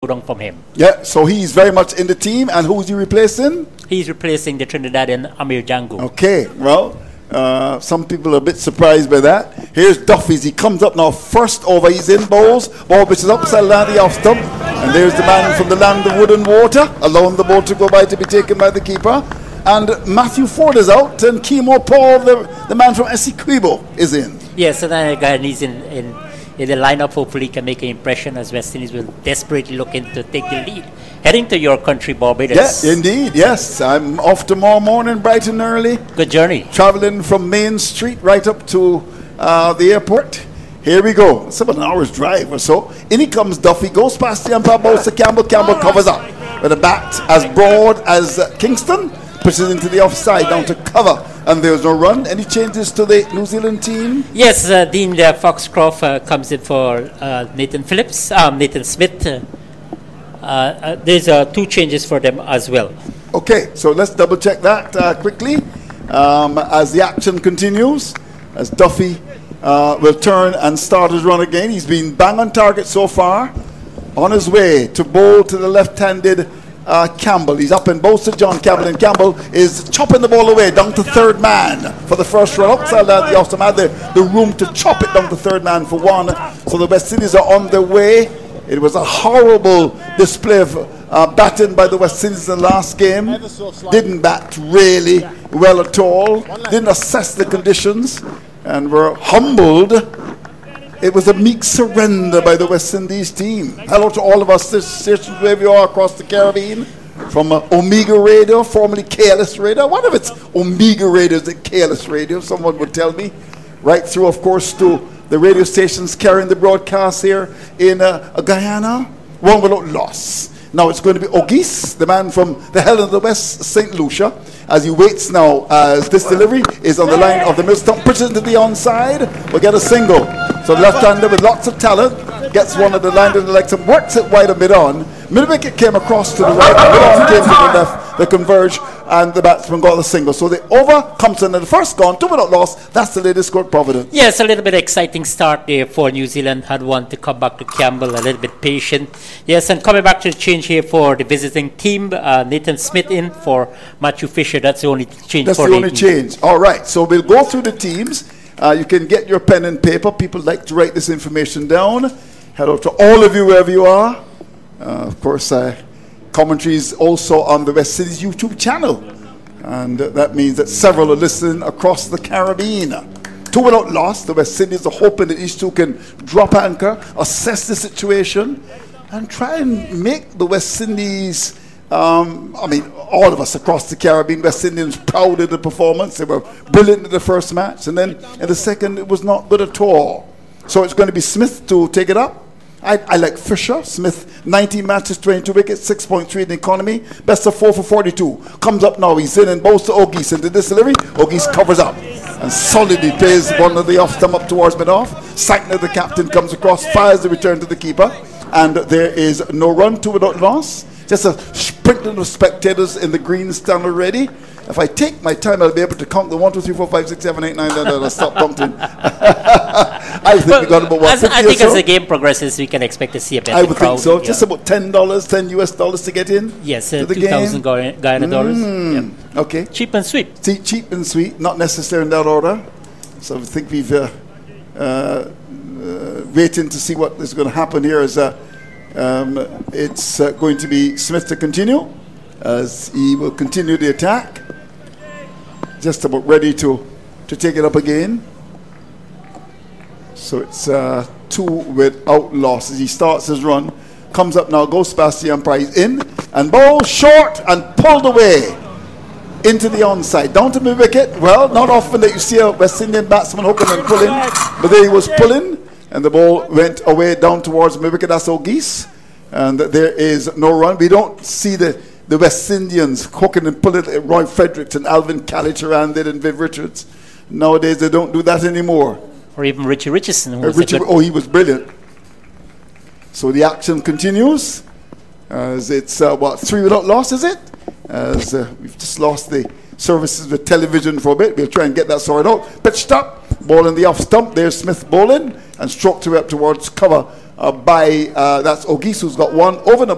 down from him. Yeah, so he's very much in the team. And who's he replacing? He's replacing the Trinidadian Amir Django. Okay, well, some people are a bit surprised by that. Here's Duffy's. He comes up now first over. He's in bowls. Ball which is upside down the off stump. And there's the man from the land of wood and water, allowing the ball to go by to be taken by the keeper. And Matthew Ford is out, and Kimo Paul, the man from Essequibo, is in. Yes, and then again he's in the lineup. Hopefully can make an impression as West Indies will desperately looking to take the lead. Heading to your country, Barbados. Yeah, indeed, yes. I'm off tomorrow morning, bright and early. Good journey. Traveling from Main Street right up to the airport. Here we go. It's about an hour's drive or so. In he comes Duffy, goes past the umpire, bounce to Campbell. Campbell covers up with a bat as broad as Kingston. Pushes into the offside, down to cover, and there's no run. Any changes to the New Zealand team? Yes, Dean Foxcroft comes in for Nathan Smith. There's 2 changes for them as well. Okay, so let's double check that quickly as the action continues, as Duffy will turn and start his run again. He's been bang on target so far, on his way to bowl to the left-handed Campbell. He's up in both to John Campbell, and Campbell is chopping the ball away down to third man for the first run. Upside down the off stump, had the room to chop it down to third man for one. So the West Indies are on their way. It was a horrible display of batting by the West Indies in the last game. Didn't bat really well at all. Didn't assess the conditions, and were humbled. It was a meek surrender by the West Indies team. Hello to all of us, stations wherever you are across the Caribbean. From Omega Radio, formerly KLS Radio. What if it's Omega Radio, is it KLS Radio? Someone would tell me. Right through, of course, to the radio stations carrying the broadcast here in Guyana. One without loss. Now it's going to be Ogis, the man from the Hell of the West, St. Lucia, as he waits now as this delivery is on the line of the middle stump, pushes into the onside, will get a single. So the left-hander with lots of talent gets one of the line to the legs and works it wide of mid-on. Mid-wicket came across to the right, mid-on came to the left, they converge, and the batsman got a single. So the over comes in, and the first gone, 2 without loss. That's the latest score, Providence. Yes, a little bit exciting start there for New Zealand. Had one to come back to Campbell, a little bit patient. Yes, and coming back to the change here for the visiting team, Nathan Smith in for Matthew Fisher. That's the only change. That's the only change. All right, so we'll go through the teams. You can get your pen and paper. People like to write this information down. Hello to all of you wherever you are. Of course, commentary is also on the West Indies YouTube channel. And that means that several are listening across the Caribbean. 2 without loss. The West Indies are hoping that these two can drop anchor, assess the situation, and try and make the West Indies, all of us across the Caribbean, West Indians proud of the performance. They were brilliant in the first match, and then in the second it was not good at all. So it's going to be Smith to take it up. I like Fisher. Smith, 19 matches, 22 wickets, 6.3 in the economy. Best of 4 for 42. Comes up now. He's in and bowls to Ogis. Into this delivery, Ogis covers up and solidly plays one of the off stump up towards mid-off. Sackner, the captain, comes across, fires the return to the keeper. And there is no run, 2 without loss. Just a sprinkling of spectators in the green stand already. If I take my time, I'll be able to count the 1, 2, 3, 4, 5, 6, 7, 8, 9, 10, I'll stop counting. I think we got about what, 50 I think or so? as the game progresses, we can expect to see a better I would crowd. think so. Yeah. Just about $10 US dollars to get in. Yes, to the 2,000 Guyana dollars. Yeah. Okay. Cheap and sweet. See, cheap and sweet, not necessarily in that order. So I think we've waiting to see what is going to happen here. Is it's going to be Smith to continue as he will continue the attack. Just about ready to take it up again. So it's 2 without loss as he starts his run. Comes up now, goes past the umpire, he's in, and ball short and pulled away into the onside. Down to mid-wicket. Well, not often that you see a West Indian batsman hooking and pulling, but there he was pulling, and the ball went away down towards mid-wicket. That's Ogis, and there is no run. We don't see the West Indians hooking and pulling. Roy Fredericks and Alvin Callicharan did and Viv Richards. Nowadays they don't do that anymore. Or even Richie Richardson. He was brilliant. So the action continues. As it's 3 without loss, is it? As we've just lost the services with television for a bit. We'll try and get that sorted out. Pitched up, ball in the off stump. There's Smith bowling and stroked her up towards cover by that's Ogis, who's got one over and